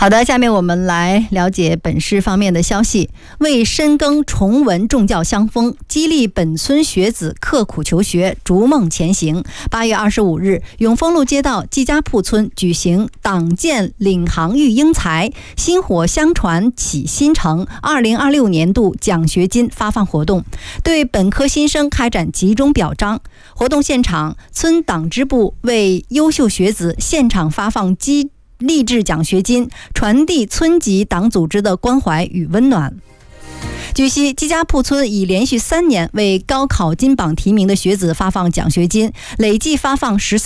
好的，下面我们来了解本市方面的消息。为深耕崇文重教乡风，激励本村学子刻苦求学，逐梦前行，8月25日，永丰路街道季家铺村举行党建领航育英才，薪火相传启新城2026年度奖学金发放活动，对本科新生开展集中表彰。活动现场，村党支部为优秀学子现场发放励志奖学金，传递村级党组织的关怀与温暖。据悉，季家铺村已连续3年为高考金榜题名的学子发放奖学金，累计发放14